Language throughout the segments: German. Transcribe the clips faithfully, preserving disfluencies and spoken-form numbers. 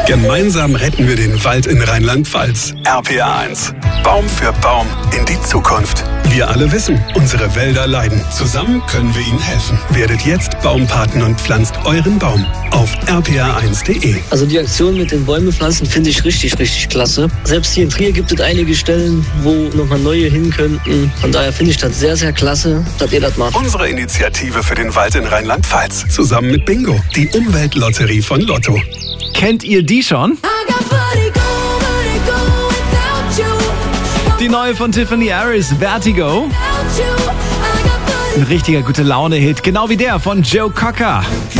Gemeinsam retten wir den Wald in Rheinland-Pfalz. R P R eins. Baum für Baum in die Zukunft. Wir alle wissen, unsere Wälder leiden. Zusammen können wir ihnen helfen. Werdet jetzt Baumpaten und pflanzt euren Baum auf r p r eins punkt d e. Also die Aktion mit den Bäume pflanzen finde ich richtig, richtig klasse. Selbst hier in Trier gibt es einige Stellen, wo nochmal neue hin könnten. Von daher finde ich das sehr, sehr klasse, dass ihr das macht. Unsere Initiative für den Wald in Rheinland-Pfalz. Zusammen mit Bingo, die Umweltlotterie von Lotto. Kennt ihr die schon? Die neue von Tiffany Harris, Vertigo. Ein richtiger gute Laune-Hit, genau wie der von Joe Cocker.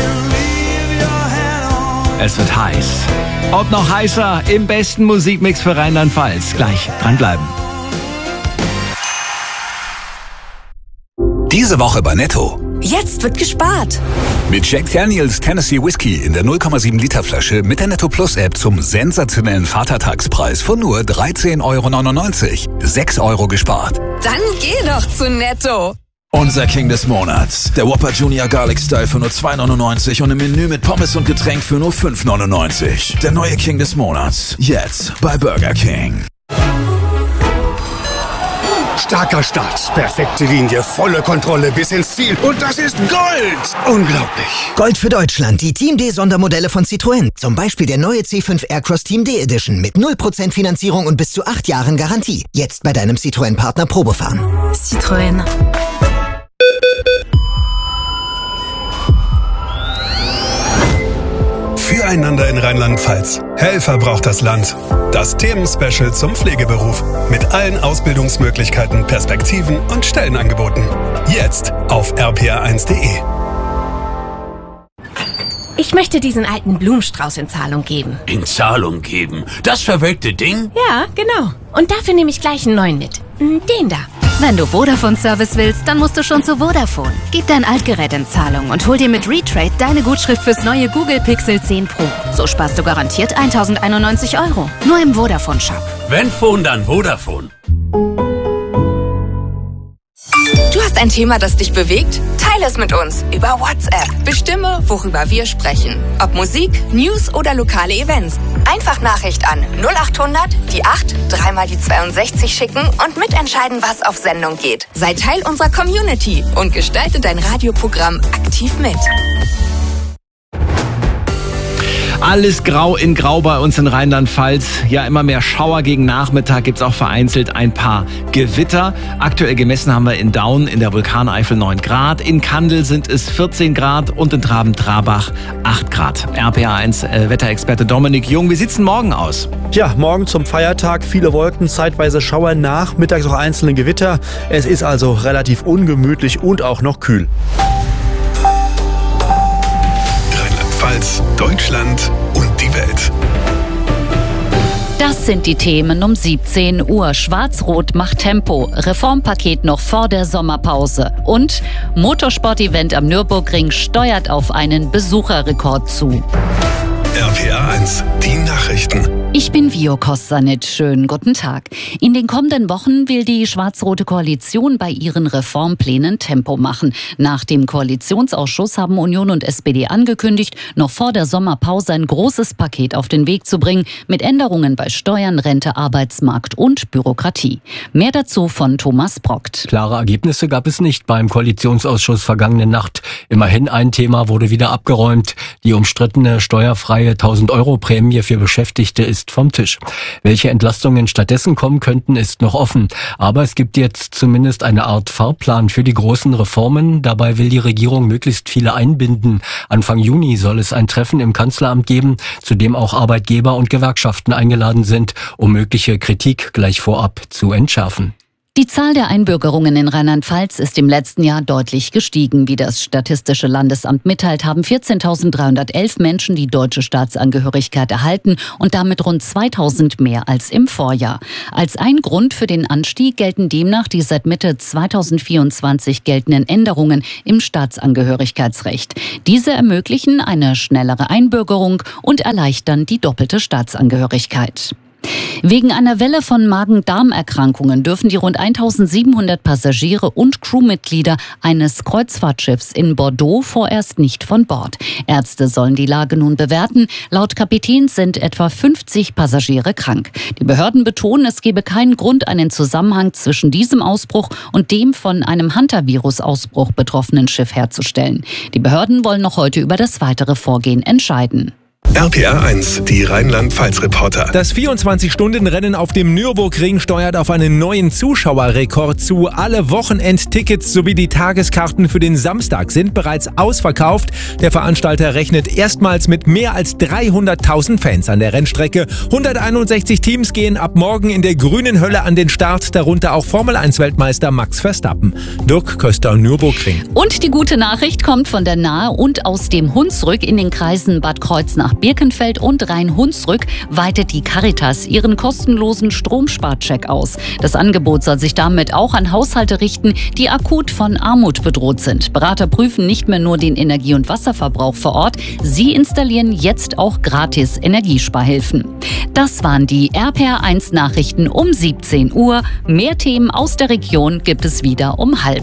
Es wird heiß. Und noch heißer im besten Musikmix für Rheinland-Pfalz. Gleich dranbleiben. Diese Woche bei Netto. Jetzt wird gespart. Mit Jack Daniels Tennessee Whiskey in der null Komma sieben Liter Flasche mit der Netto Plus App zum sensationellen Vatertagspreis von nur dreizehn Euro neunundneunzig. sechs Euro gespart. Dann geh doch zu Netto. Unser King des Monats. Der Whopper Junior Garlic Style für nur zwei neunundneunzig und im Menü mit Pommes und Getränk für nur fünf neunundneunzig. Der neue King des Monats. Jetzt bei Burger King. Starker Start, perfekte Linie, volle Kontrolle bis ins Ziel. Und das ist Gold! Unglaublich. Gold für Deutschland, die Team D-Sondermodelle von Citroën. Zum Beispiel der neue C fünf Aircross Team D Edition mit null Prozent Finanzierung und bis zu acht Jahren Garantie. Jetzt bei deinem Citroën-Partner Probefahren. Citroën. Füreinander in Rheinland-Pfalz. Helfer braucht das Land. Das Themenspecial zum Pflegeberuf. Mit allen Ausbildungsmöglichkeiten, Perspektiven und Stellenangeboten. Jetzt auf r p r eins punkt d e. Ich möchte diesen alten Blumenstrauß in Zahlung geben. In Zahlung geben? Das verwelkte Ding? Ja, genau. Und dafür nehme ich gleich einen neuen mit. Den da. Wenn du Vodafone-Service willst, dann musst du schon zu Vodafone. Gib dein Altgerät in Zahlung und hol dir mit Retrade deine Gutschrift fürs neue Google Pixel zehn Pro. So sparst du garantiert eintausendeinundneunzig Euro. Nur im Vodafone-Shop. Wenn Phone, dann Vodafone. Du hast ein Thema, das dich bewegt? Teile es mit uns über WhatsApp. Bestimme, worüber wir sprechen. Ob Musik, News oder lokale Events. Einfach Nachricht an null acht hundert, die acht, dreimal die zweiundsechzig schicken und mitentscheiden, was auf Sendung geht. Sei Teil unserer Community und gestalte dein Radioprogramm aktiv mit. Alles grau in grau bei uns in Rheinland-Pfalz. Ja, immer mehr Schauer gegen Nachmittag, gibt's auch vereinzelt ein paar Gewitter. Aktuell gemessen haben wir in Daun in der Vulkaneifel neun Grad. In Kandel sind es vierzehn Grad und in Traben-Trabach acht Grad. R P R eins äh, Wetterexperte Dominik Jung, wie sieht's denn morgen aus? Ja, morgen zum Feiertag viele Wolken, zeitweise Schauer, nachmittags auch einzelne Gewitter. Es ist also relativ ungemütlich und auch noch kühl. Rheinland-Pfalz, Deutschland und die Welt. Das sind die Themen um siebzehn Uhr. Schwarz-Rot macht Tempo. Reformpaket noch vor der Sommerpause. Und Motorsport-Event am Nürburgring steuert auf einen Besucherrekord zu. R P R eins, die Nachrichten. Ich bin Vio Kostanic. Schönen guten Tag. In den kommenden Wochen will die schwarz-rote Koalition bei ihren Reformplänen Tempo machen. Nach dem Koalitionsausschuss haben Union und S P D angekündigt, noch vor der Sommerpause ein großes Paket auf den Weg zu bringen, mit Änderungen bei Steuern, Rente, Arbeitsmarkt und Bürokratie. Mehr dazu von Thomas Brockt. Klare Ergebnisse gab es nicht beim Koalitionsausschuss vergangene Nacht. Immerhin ein Thema wurde wieder abgeräumt. Die umstrittene steuerfreie tausend-Euro-Prämie für Beschäftigte ist vom Tisch. Welche Entlastungen stattdessen kommen könnten, ist noch offen. Aber es gibt jetzt zumindest eine Art Fahrplan für die großen Reformen. Dabei will die Regierung möglichst viele einbinden. Anfang Juni soll es ein Treffen im Kanzleramt geben, zu dem auch Arbeitgeber und Gewerkschaften eingeladen sind, um mögliche Kritik gleich vorab zu entschärfen. Die Zahl der Einbürgerungen in Rheinland-Pfalz ist im letzten Jahr deutlich gestiegen. Wie das Statistische Landesamt mitteilt, haben vierzehntausenddreihundertelf Menschen die deutsche Staatsangehörigkeit erhalten und damit rund zweitausend mehr als im Vorjahr. Als ein Grund für den Anstieg gelten demnach die seit Mitte zweitausendvierundzwanzig geltenden Änderungen im Staatsangehörigkeitsrecht. Diese ermöglichen eine schnellere Einbürgerung und erleichtern die doppelte Staatsangehörigkeit. Wegen einer Welle von Magen-Darm-Erkrankungen dürfen die rund eintausendsiebenhundert Passagiere und Crewmitglieder eines Kreuzfahrtschiffs in Bordeaux vorerst nicht von Bord. Ärzte sollen die Lage nun bewerten. Laut Kapitän sind etwa fünfzig Passagiere krank. Die Behörden betonen, es gebe keinen Grund, einen Zusammenhang zwischen diesem Ausbruch und dem von einem Hantavirus-Ausbruch betroffenen Schiff herzustellen. Die Behörden wollen noch heute über das weitere Vorgehen entscheiden. R P R eins, die Rheinland-Pfalz-Reporter. Das vierundzwanzig-Stunden-Rennen auf dem Nürburgring steuert auf einen neuen Zuschauerrekord zu. Alle Wochenendtickets sowie die Tageskarten für den Samstag sind bereits ausverkauft. Der Veranstalter rechnet erstmals mit mehr als dreihunderttausend Fans an der Rennstrecke. hunderteinundsechzig Teams gehen ab morgen in der grünen Hölle an den Start, darunter auch Formel eins Weltmeister Max Verstappen. Dirk Köster, Nürburgring. Und die gute Nachricht kommt von der Nahe und aus dem Hunsrück. In den Kreisen Bad Kreuznach-Birkenfeld und Rhein-Hunsrück weitet die Caritas ihren kostenlosen Stromsparcheck aus. Das Angebot soll sich damit auch an Haushalte richten, die akut von Armut bedroht sind. Berater prüfen nicht mehr nur den Energie- und Wasserverbrauch vor Ort, sie installieren jetzt auch gratis Energiesparhilfen. Das waren die R P R eins Nachrichten um siebzehn Uhr. Mehr Themen aus der Region gibt es wieder um halb.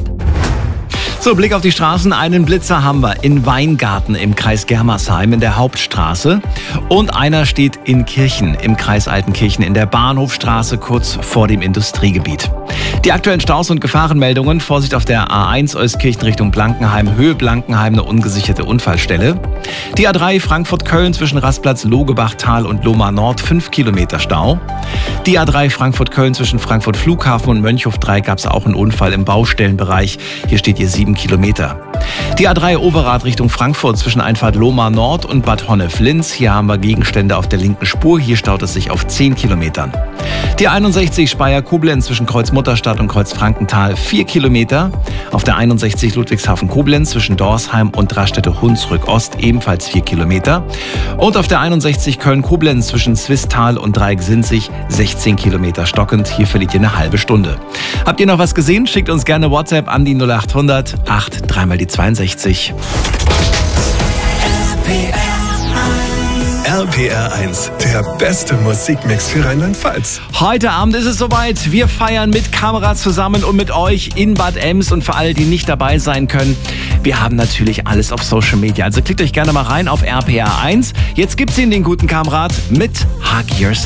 So, Blick auf die Straßen. Einen Blitzer haben wir in Weingarten im Kreis Germersheim in der Hauptstraße. Und einer steht in Kirchen im Kreis Altenkirchen in der Bahnhofstraße kurz vor dem Industriegebiet. Die aktuellen Staus und Gefahrenmeldungen. Vorsicht auf der A eins Euskirchen Richtung Blankenheim, Höhe Blankenheim, eine ungesicherte Unfallstelle. Die A drei Frankfurt-Köln zwischen Rastplatz Logebachtal und Lohmar Nord, fünf Kilometer Stau. Die A drei Frankfurt-Köln zwischen Frankfurt Flughafen und Mönchhof drei gab es auch einen Unfall im Baustellenbereich. Hier steht hier sieben Kilometer. Die A drei Overath Richtung Frankfurt zwischen Einfahrt Lohmar Nord und Bad Honnef-Linz. Hier haben wir Gegenstände auf der linken Spur. Hier staut es sich auf zehn Kilometern. Die einundsechzig Speyer-Koblenz zwischen Kreuz-Mutterstadt und Kreuz-Frankenthal, vier Kilometer. Auf der einundsechzig Ludwigshafen-Koblenz zwischen Dorsheim und Raststätte-Hunsrück-Ost ebenfalls vier Kilometer. Und auf der einundsechzig Köln-Koblenz zwischen Swisttal und Dreieck-Sinzig sechzehn Kilometer stockend. Hier verliert ihr eine halbe Stunde. Habt ihr noch was gesehen? Schickt uns gerne WhatsApp an die null achthundert acht dreimal die zweiundsechzig. R P R eins, der beste Musikmix für Rheinland-Pfalz. Heute Abend ist es soweit. Wir feiern mit Kamera zusammen und mit euch in Bad Ems. Und für alle, die nicht dabei sein können, wir haben natürlich alles auf Social Media. Also klickt euch gerne mal rein auf R P R eins. Jetzt gibt's ihn, den guten Kamerad, mit Hug Yourself.